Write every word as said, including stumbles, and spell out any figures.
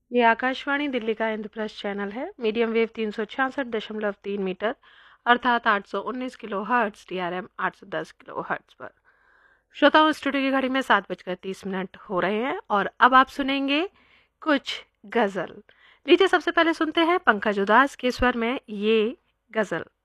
ये आकाशवाणी दिल्ली का इंद्रप्रस्थ चैनल है। मीडियम वेव तीन सौ छियासठ दशमलव तीन मीटर अर्थात आठ सौ उन्नीस kilo hertz, D R M आठ सौ दस किलो हर्ट्स पर। श्रोताओं, स्टूडियो की घड़ी में सात बजकर तीस मिनट हो रहे हैं और अब आप सुनेंगे कुछ गजल। लीजिए सबसे पहले सुनते हैं पंकज उदास के स्वर में ये गजल।